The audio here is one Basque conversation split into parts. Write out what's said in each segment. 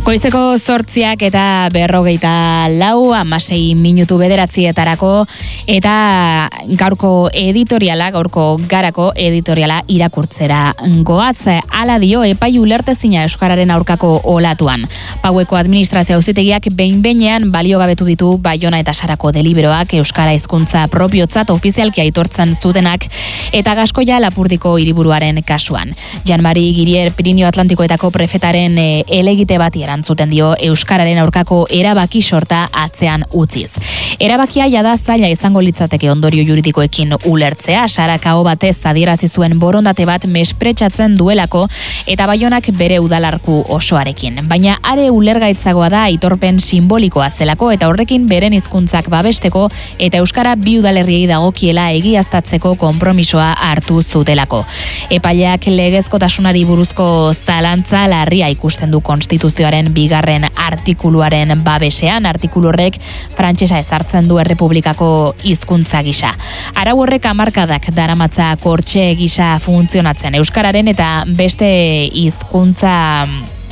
Goizeko 8 eta 44, 16 minutu bederatzietarako, eta gaurko garako editoriala irakurtzera goaz. Hala dio epai ulertezina euskararen aurkako olatuan. Paueko administrazio auzitegiak behin-behinean baliogabetu ditu Baiona eta Sarako deliberoak euskara hizkuntza propiotzat ofizialki aitortzen zutenak, eta Gaskoia Lapurdiko hiriburuaren kasuan. Jean-Marie Girier Pirinio Atlantikoetako prefetaren elegite bati erantzuten dio euskararen aurkako erabaki sorta atzean utziz. Erabakia jada zaila izango litzateke ondorio juridikoekin ulertzea, Saraka aho batez adierazi zuen borondate bat mespretxatzen duelako eta Baionak bere udalarku osoarekin. Baina are ulergaitzagoa da aitorpen simbolikoa zelako eta horrekin beren hizkuntzak babesteko eta euskara bi udalerriei dagokiela egiaztatzeko konpromisoa hartu zutelako. Epaileak legezkotasunari buruzko zalantza larria ikusten du konstituzioaren 2. artikuluaren babesean, artikulu horrek frantsesa ezartzen du errepublikako hizkuntza gisa. Arau horrek hamarkadak daramatza kortxe gisa funtzionatzen euskararen eta beste hizkuntza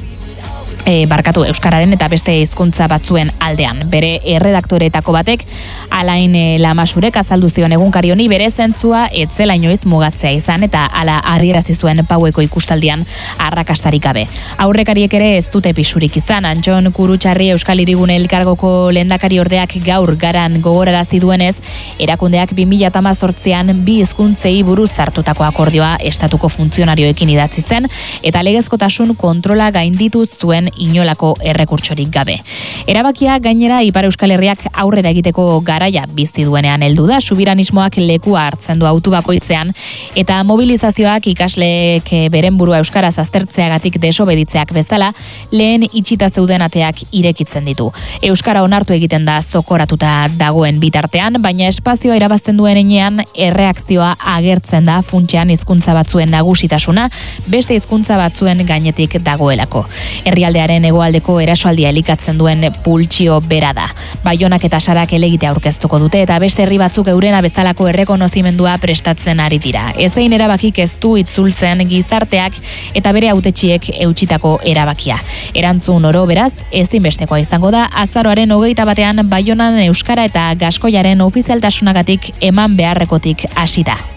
euskararen eta beste hizkuntza batzuen aldean. Bere erredaktoreetako batek, Alain Lamasurek azaldu zion egunkari honi bere zentzua etzela inoiz mugatzea izan eta hala adierazi zuen Paueko ikustaldian arrakastarik gabe. Aurrekariek ere ez dute pisurik izan. Antxon Kurutxarri Euskal Hirigune Elkargoko lehendakari ordeak gaur garan gogorarazi duenez, erakundeak 2018an bi hizkuntzei buruz hartutako akordioa estatuko funtzionarioekin idatzi zen eta legezkotasun kontrola gainditu zuen inolako errekurtsorik gabe. Erabakia gainera Ipar Euskal Herriak aurrera egiteko garaia bizi duenean heldu da, subiranismoak lekua hartzen du autu bakoitzean eta mobilizazioak ikasleek beren burua euskaraz aztertzeagatik desobeditzeak bezala lehen itxita zeuden ateak irekitzen ditu. Euskara onartu egiten da zokoratuta dagoen bitartean, baina espazioa irabazten duen heinean erreakzioa agertzen da funtsean hizkuntza batzuen nagusitasuna beste hizkuntza batzuen gainetik dagoelako. Herrialdearen hegoaldeko erasoaldia elikatzen duen pultsio bera da. Baionak eta Sarak elegite aurkeztuko dute eta beste herri batzuk eurena bezalako errekonozimendua prestatzen ari dira. Ezein erabakik ez du itzultzen gizarteak eta bere hautetsiek eutsitako erabakia. Erantzun oro beraz, ezinbestekoa izango da azaroaren 21 Baionan euskara eta Gaskoiaren ofizialtasunagatik eman beharrekotik hasita.